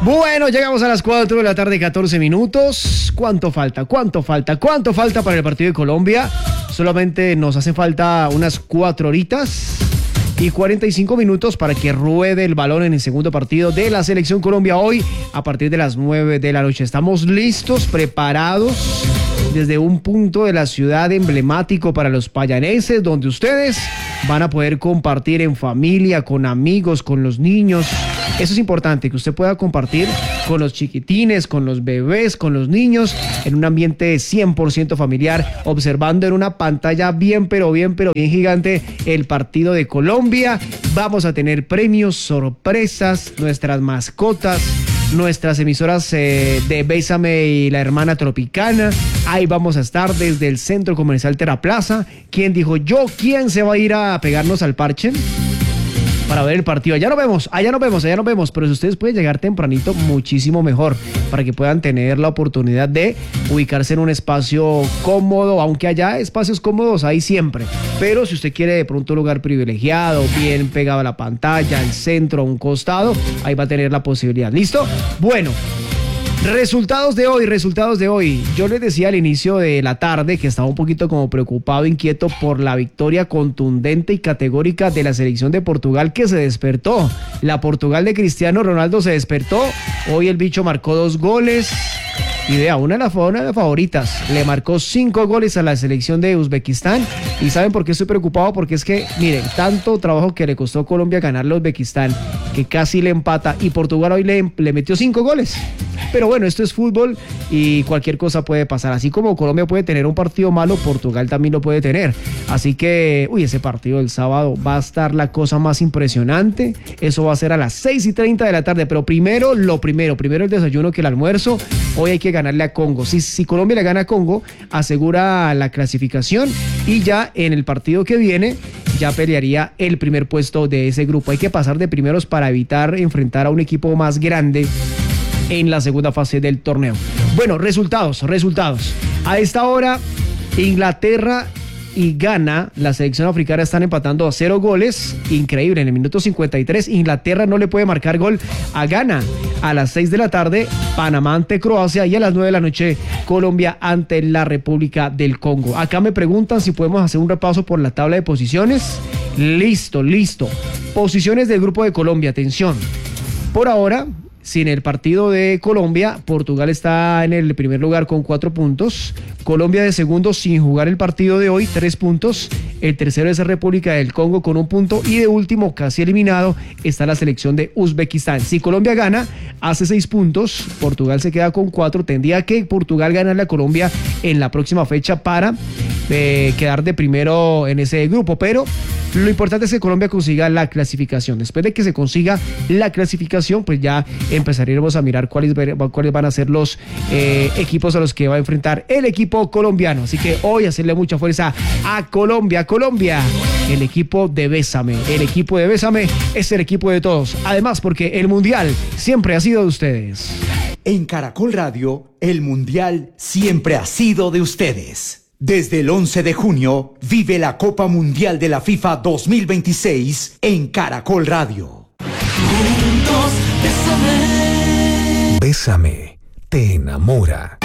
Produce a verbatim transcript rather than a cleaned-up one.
Bueno, llegamos a las cuatro de la tarde, catorce minutos. ¿Cuánto falta? ¿Cuánto falta? ¿Cuánto falta para el partido de Colombia? Solamente nos hace falta unas cuatro horitas y cuarenta y cinco minutos para que ruede el balón en el segundo partido de la Selección Colombia hoy a partir de las nueve de la noche. Estamos listos, preparados desde un punto de la ciudad emblemático para los payaneses, donde ustedes van a poder compartir en familia, con amigos, con los niños. Eso es importante, que usted pueda compartir con los chiquitines, con los bebés, con los niños, en un ambiente cien por ciento familiar, observando en una pantalla bien, pero bien, pero bien gigante el partido de Colombia. Vamos a tener premios, sorpresas, nuestras mascotas, nuestras emisoras eh, de Bésame y la Hermana Tropicana. Ahí vamos a estar desde el Centro Comercial Teraplaza. ¿Quién dijo yo? ¿Quién se va a ir a pegarnos al parche para ver el partido? Allá nos vemos, allá nos vemos, allá nos vemos. Pero si ustedes pueden llegar tempranito, muchísimo mejor, para que puedan tener la oportunidad de ubicarse en un espacio cómodo, aunque haya espacios cómodos hay siempre. Pero si usted quiere de pronto un lugar privilegiado, bien pegado a la pantalla, al centro, a un costado, ahí va a tener la posibilidad. ¿Listo? Bueno. Resultados de hoy, resultados de hoy. Yo les decía al inicio de la tarde que estaba un poquito como preocupado, inquieto por la victoria contundente y categórica de la selección de Portugal, que se despertó. La Portugal de Cristiano Ronaldo se despertó. Hoy el bicho marcó dos goles. Y vea, una de las, una de las favoritas, le marcó cinco goles a la selección de Uzbekistán. ¿Y saben por qué estoy preocupado? Porque es que, miren, tanto trabajo que le costó a Colombia ganarle a Uzbekistán, que casi le empata, y Portugal hoy le, le metió cinco goles. Pero bueno, esto es fútbol y cualquier cosa puede pasar. Así como Colombia puede tener un partido malo, Portugal también lo puede tener. Así que, uy, ese partido del sábado va a estar la cosa más impresionante. Eso va a ser a las seis y treinta de la tarde. Pero primero, lo primero, primero el desayuno que el almuerzo. Hoy hay que ganarle a Congo. Si, si Colombia le gana a Congo, asegura la clasificación y ya en el partido que viene ya pelearía el primer puesto de ese grupo. Hay que pasar de primeros para evitar enfrentar a un equipo más grande en la segunda fase del torneo. Bueno, resultados, resultados. A esta hora, Inglaterra y Ghana, la selección africana, están empatando a cero goles. Increíble, en el minuto cincuenta y tres, Inglaterra no le puede marcar gol a Ghana. A las seis de la tarde, Panamá ante Croacia, y a las nueve de la noche, Colombia ante la República del Congo. Acá me preguntan si podemos hacer un repaso por la tabla de posiciones. Listo, listo. Posiciones del grupo de Colombia, atención. Por ahora, sin el partido de Colombia, Portugal está en el primer lugar con cuatro puntos. Colombia de segundo sin jugar el partido de hoy, tres puntos. El tercero es la República del Congo con un punto. Y de último, casi eliminado, está la selección de Uzbekistán. Si Colombia gana, hace seis puntos. Portugal se queda con cuatro. Tendría que Portugal ganarle a Colombia en la próxima fecha para eh, quedar de primero en ese grupo. Pero lo importante es que Colombia consiga la clasificación. Después de que se consiga la clasificación, pues ya empezaremos a mirar cuáles, cuáles van a ser los eh, equipos a los que va a enfrentar el equipo colombiano. Así que hoy hacerle mucha fuerza a Colombia. Colombia, el equipo de Bésame. El equipo de Bésame es el equipo de todos. Además, porque el Mundial siempre ha sido de ustedes. En Caracol Radio, el Mundial siempre ha sido de ustedes. Desde el once de junio, vive la Copa Mundial de la FIFA dos mil veintiséis en Caracol Radio. Juntos, bésame. Bésame, te enamora.